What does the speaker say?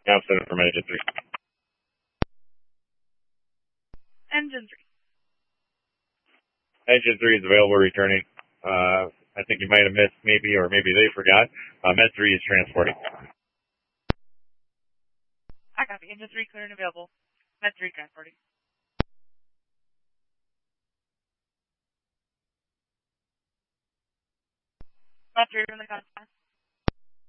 Now send it from Engine 3. Engine 3. Engine 3 is available, returning. I think you might have missed maybe, or maybe they forgot. Med 3 is transporting. I copy. Engine 3 clear and available. Med 3 transporting. Med 3 from the contact.